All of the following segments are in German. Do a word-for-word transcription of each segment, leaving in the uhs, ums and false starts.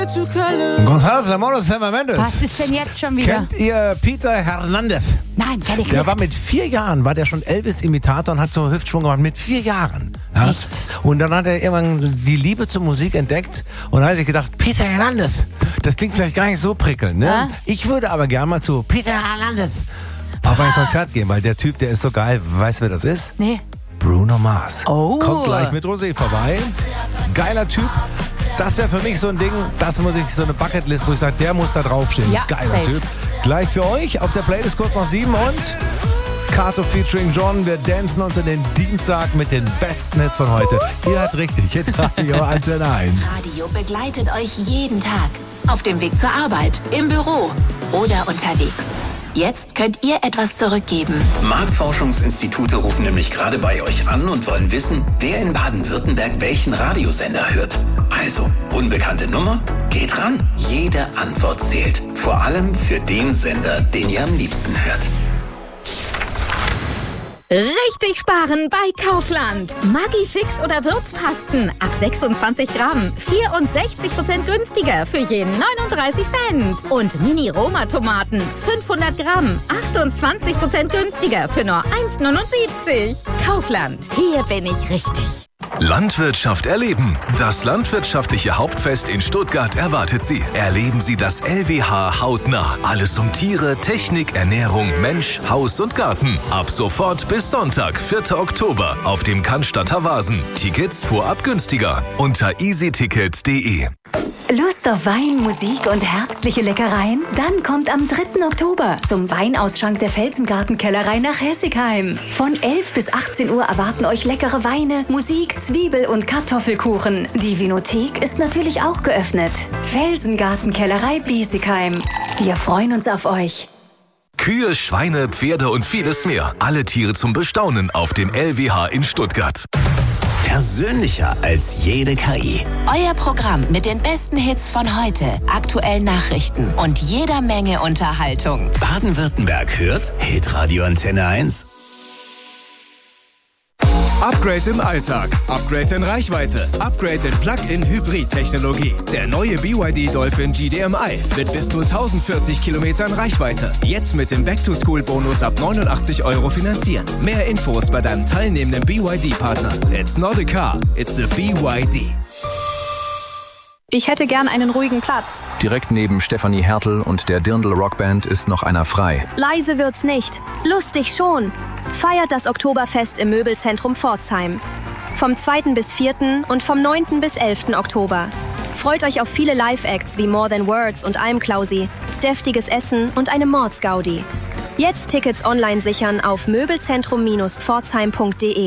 Gonzalo Zamora, Sam Mendes. Was ist denn jetzt schon wieder? Kennt ihr Peter Hernandez? Nein, kenn ich Der nicht. war mit vier Jahren, war der schon Elvis-Imitator und hat so Hüftschwung gemacht. Mit vier Jahren. Ja? Echt? Und dann hat er irgendwann die Liebe zur Musik entdeckt und hat sich gedacht, Peter Hernandez, das klingt vielleicht gar nicht so prickelnd, ne? Ja? Ich würde aber gerne mal zu Peter Hernandez auf ein Konzert gehen, weil der Typ, der ist so geil. Weißt du, wer das ist? Nee. Bruno Mars. Oh. Kommt gleich mit Rosé vorbei. Geiler Typ. Das wäre für mich so ein Ding, das muss ich, so eine Bucketlist, wo ich sage, der muss da draufstehen. Ja, Geiler safe. Typ. Gleich für euch auf der Playlist kurz nach sieben und Kato featuring John. Wir dancen uns in den Dienstag mit den besten Hits von heute. Ihr hört richtig, jetzt Radio Antenne eins. Radio begleitet euch jeden Tag. Auf dem Weg zur Arbeit, im Büro oder unterwegs. Jetzt könnt ihr etwas zurückgeben. Marktforschungsinstitute rufen nämlich gerade bei euch an und wollen wissen, wer in Baden-Württemberg welchen Radiosender hört. Also, unbekannte Nummer? Geht ran. Jede Antwort zählt. Vor allem für den Sender, den ihr am liebsten hört. Richtig sparen bei Kaufland. Maggi-Fix oder Würzpasten ab sechsundzwanzig Gramm. vierundsechzig Prozent günstiger für je neununddreißig Cent. Und Mini-Roma-Tomaten fünfhundert Gramm. achtundzwanzig Prozent günstiger für nur eins neunundsiebzig. Kaufland. Hier bin ich richtig. Landwirtschaft erleben. Das landwirtschaftliche Hauptfest in Stuttgart erwartet Sie. Erleben Sie das L W H hautnah. Alles um Tiere, Technik, Ernährung, Mensch, Haus und Garten. Ab sofort bis Sonntag, vierten Oktober auf dem Cannstatter Vasen. Tickets vorab günstiger unter easyticket punkt de. Lust auf Wein, Musik und herbstliche Leckereien? Dann kommt am dritten Oktober zum Weinausschank der Felsengartenkellerei nach Hessigheim. Von elf bis achtzehn Uhr erwarten euch leckere Weine, Musik, Zwiebel- und Kartoffelkuchen. Die Vinothek ist natürlich auch geöffnet. Felsengartenkellerei Biesigheim. Wir freuen uns auf euch. Kühe, Schweine, Pferde und vieles mehr. Alle Tiere zum Bestaunen auf dem L W H in Stuttgart. Persönlicher als jede K I. Euer Programm mit den besten Hits von heute, aktuellen Nachrichten und jeder Menge Unterhaltung. Baden-Württemberg hört Hitradio Antenne eins. Upgrade im Alltag, Upgrade in Reichweite, Upgrade in Plug-in-Hybrid-Technologie. Der neue B Y D Dolphin G D M I mit bis zu tausendvierzig Kilometern Reichweite. Jetzt mit dem Back-to-School-Bonus ab neunundachtzig Euro finanzieren. Mehr Infos bei deinem teilnehmenden B Y D-Partner. It's not a car, it's a B Y D. Ich hätte gern einen ruhigen Platz. Direkt neben Stefanie Hertel und der Dirndl Rockband ist noch einer frei. Leise wird's nicht. Lustig schon. Feiert das Oktoberfest im Möbelzentrum Pforzheim. Vom zweiten bis vierten und vom neunten bis elften Oktober. Freut euch auf viele Live-Acts wie More Than Words und Almklausi, deftiges Essen und eine Mordsgaudi. Jetzt Tickets online sichern auf möbelzentrum Pforzheim punkt de.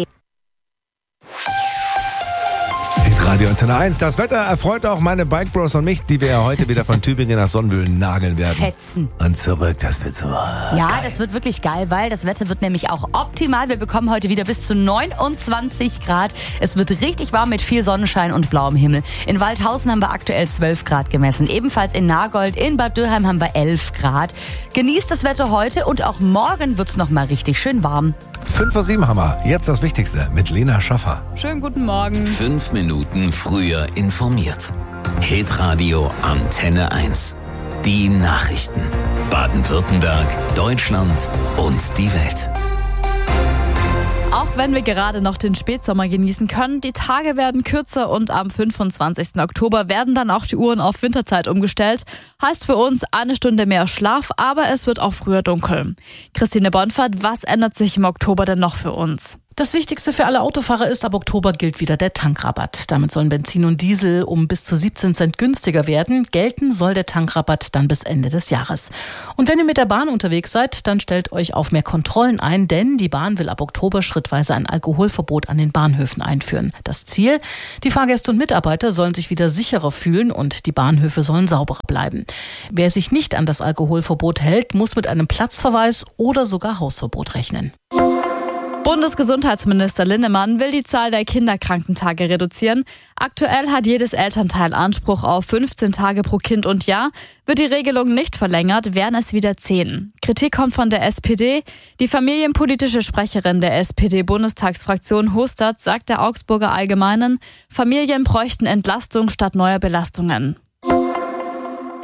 Radio Antenne eins. Das Wetter erfreut auch meine Bike Bros und mich, die wir ja heute wieder von Tübingen nach Sonnenbühlen nageln werden. Fetzen. Und zurück, das wird so Ja, geil. das wird wirklich geil, weil das Wetter wird nämlich auch optimal. Wir bekommen heute wieder bis zu neunundzwanzig Grad. Es wird richtig warm mit viel Sonnenschein und blauem Himmel. In Waldhausen haben wir aktuell zwölf Grad gemessen. Ebenfalls in Nagold, in Bad Dürheim haben wir elf Grad. Genießt das Wetter heute und auch morgen wird es noch mal richtig schön warm. Fünf vor sieben haben wir. Jetzt das Wichtigste mit Lena Schaffer. Schönen guten Morgen. Fünf Minuten früher informiert. Hitradio Antenne eins. Die Nachrichten. Baden-Württemberg, Deutschland und die Welt. Auch wenn wir gerade noch den Spätsommer genießen können, die Tage werden kürzer und am fünfundzwanzigsten Oktober werden dann auch die Uhren auf Winterzeit umgestellt. Heißt für uns eine Stunde mehr Schlaf, aber es wird auch früher dunkel. Christine Bonfert, was ändert sich im Oktober denn noch für uns? Das Wichtigste für alle Autofahrer ist, ab Oktober gilt wieder der Tankrabatt. Damit sollen Benzin und Diesel um bis zu siebzehn Cent günstiger werden. Gelten soll der Tankrabatt dann bis Ende des Jahres. Und wenn ihr mit der Bahn unterwegs seid, dann stellt euch auf mehr Kontrollen ein, denn die Bahn will ab Oktober schrittweise ein Alkoholverbot an den Bahnhöfen einführen. Das Ziel? Die Fahrgäste und Mitarbeiter sollen sich wieder sicherer fühlen und die Bahnhöfe sollen sauberer bleiben. Wer sich nicht an das Alkoholverbot hält, muss mit einem Platzverweis oder sogar Hausverbot rechnen. Bundesgesundheitsminister Linnemann will die Zahl der Kinderkrankentage reduzieren. Aktuell hat jedes Elternteil Anspruch auf fünfzehn Tage pro Kind und Jahr. Wird die Regelung nicht verlängert, wären es wieder zehn. Kritik kommt von der S P D. Die familienpolitische Sprecherin der S P D-Bundestagsfraktion Hostert sagt der Augsburger Allgemeinen, Familien bräuchten Entlastung statt neuer Belastungen.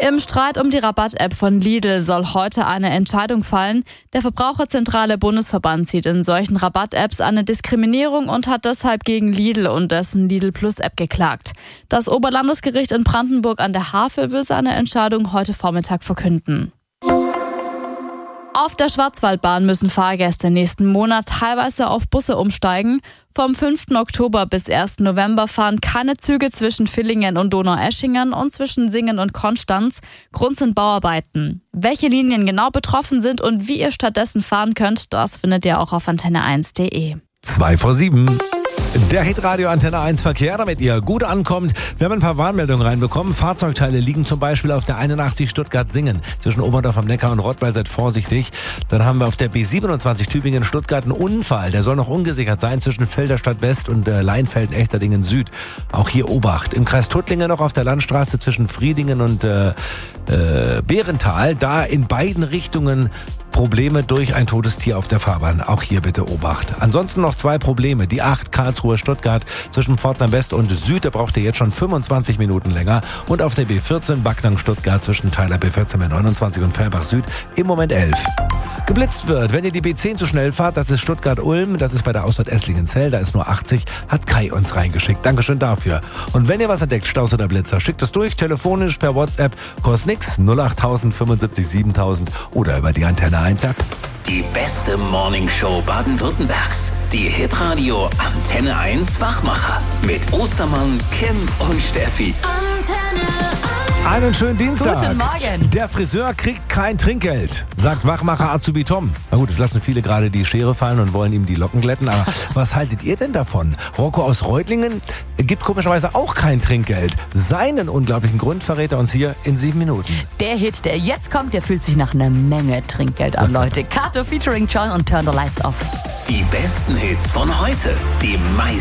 Im Streit um die Rabatt-App von Lidl soll heute eine Entscheidung fallen. Der Verbraucherzentrale Bundesverband sieht in solchen Rabatt-Apps eine Diskriminierung und hat deshalb gegen Lidl und dessen Lidl Plus App geklagt. Das Oberlandesgericht in Brandenburg an der Havel will seine Entscheidung heute Vormittag verkünden. Auf der Schwarzwaldbahn müssen Fahrgäste nächsten Monat teilweise auf Busse umsteigen. Vom fünften Oktober bis ersten November fahren keine Züge zwischen Villingen und Donaueschingen und zwischen Singen und Konstanz. Grund sind Bauarbeiten. Welche Linien genau betroffen sind und wie ihr stattdessen fahren könnt, das findet ihr auch auf antenne eins punkt de. Zwei vor sieben. Der Hitradio Antenne eins Verkehr, damit ihr gut ankommt. Wir haben ein paar Warnmeldungen reinbekommen. Fahrzeugteile liegen zum Beispiel auf der einundachtzig Stuttgart-Singen zwischen Oberndorf am Neckar und Rottweil. Seid vorsichtig. Dann haben wir auf der B siebenundzwanzig Tübingen-Stuttgart einen Unfall. Der soll noch ungesichert sein zwischen Felderstadt West und äh, Leinfelden-Echterdingen Süd. Auch hier Obacht. Im Kreis Tuttlingen noch auf der Landstraße zwischen Friedingen und äh, äh, Bärental. Da in beiden Richtungen Probleme durch ein totes Tier auf der Fahrbahn. Auch hier bitte Obacht. Ansonsten noch zwei Probleme. Die acht Karlsruhe-Stuttgart zwischen Pforzheim West und Süd. Da braucht ihr jetzt schon fünfundzwanzig Minuten länger. Und auf der B vierzehn Backnang-Stuttgart zwischen Teiler B vierzehn B neunundzwanzig und Fellbach Süd im Moment elf. Geblitzt wird, wenn ihr die B zehn zu schnell fahrt, das ist Stuttgart-Ulm, das ist bei der Ausfahrt Esslingen-Zell, da ist nur achtzig, hat Kai uns reingeschickt. Dankeschön dafür. Und wenn ihr was entdeckt, Staus oder Blitzer, schickt es durch, telefonisch, per WhatsApp, kostet nix, null acht tausend fünfundsiebzig siebentausend oder über die Antenne eins App. Die beste Morningshow Baden-Württembergs. Die Hitradio Antenne eins Wachmacher. Mit Ostermann, Kim und Steffi. Antenne Einen schönen Dienstag. Guten Morgen. Der Friseur kriegt kein Trinkgeld, sagt Wachmacher Azubi Tom. Na gut, es lassen viele gerade die Schere fallen und wollen ihm die Locken glätten. Aber was haltet ihr denn davon? Rocco aus Reutlingen gibt komischerweise auch kein Trinkgeld. Seinen unglaublichen Grund verrät er uns hier in sieben Minuten. Der Hit, der jetzt kommt, der fühlt sich nach einer Menge Trinkgeld an, Leute. Kato featuring John und Turn the Lights Off. Die besten Hits von heute. Die meisten